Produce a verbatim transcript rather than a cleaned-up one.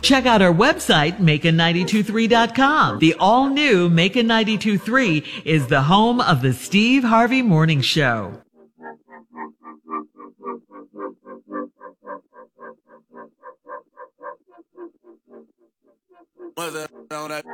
Check out our website, Macon nine two three dot com. The all-new Macon nine two three is the home of the Steve Harvey Morning Show. Was that on that?